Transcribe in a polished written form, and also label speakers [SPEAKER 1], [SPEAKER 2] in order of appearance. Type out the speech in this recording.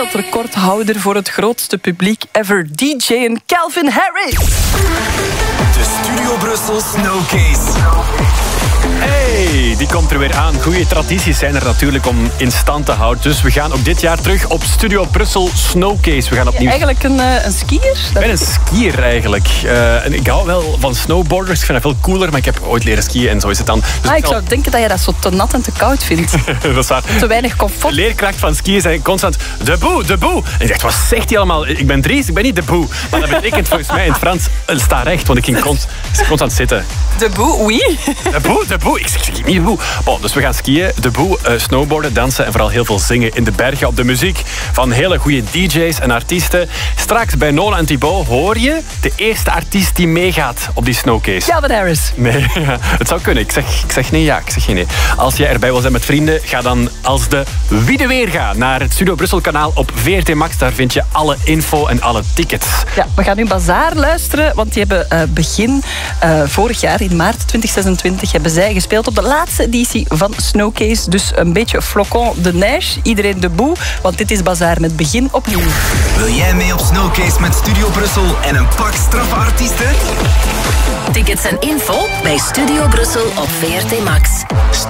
[SPEAKER 1] wereldrecordhouder voor het grootste publiek ever, DJ en Calvin Harris.
[SPEAKER 2] De Studio Brussel Snowcase.
[SPEAKER 3] Hey, die komt er weer aan. Goeie tradities zijn er natuurlijk om in stand te houden. Dus we gaan ook dit jaar terug op Studio Brussel Snowcase. We gaan opnieuw...
[SPEAKER 1] Eigenlijk een skier?
[SPEAKER 3] Ik ben een skier eigenlijk. En ik hou wel van snowboarders. Ik vind dat veel cooler, maar ik heb ooit leren skiën en zo is het dan. Dus
[SPEAKER 1] ik zou denken dat je dat zo te nat en te koud vindt.
[SPEAKER 3] Dat is waar.
[SPEAKER 1] Te weinig comfort.
[SPEAKER 3] De leerkracht van skiën zei constant de boe, de boe. En ik dacht, wat zegt hij allemaal? Ik ben Dries, ik ben niet de boe. Maar dat betekent volgens mij in het Frans, sta recht, want ik ging constant zitten.
[SPEAKER 1] De boe, oui.
[SPEAKER 3] De boe. Ik zeg niet de boe. Bon, dus we gaan skiën, de boe, snowboarden, dansen en vooral heel veel zingen in de bergen op de muziek van hele goede DJ's en artiesten. Straks bij Nola en Thibaut hoor je de eerste artiest die meegaat op die Snowcase.
[SPEAKER 1] Calvin Harris.
[SPEAKER 3] Nee, het zou kunnen. Ik zeg nee, ja. Ik zeg geen nee. Als jij erbij wil zijn met vrienden, ga dan als de wie de weer gaat naar het Studio Brussel kanaal op VRT Max. Daar vind je alle info en alle tickets.
[SPEAKER 1] Ja, we gaan nu Bazaar luisteren, want die hebben begin vorig jaar, in maart 2026, hebben zij gespeeld op de laatste editie van Snowcase. Dus een beetje flocon de neige, iedereen de boe, want dit is Bazaar met begin opnieuw.
[SPEAKER 2] Wil jij mee op Snowcase met Studio Brussel en een pak straffe artiesten?
[SPEAKER 4] Tickets en info bij Studio Brussel op VRT Max.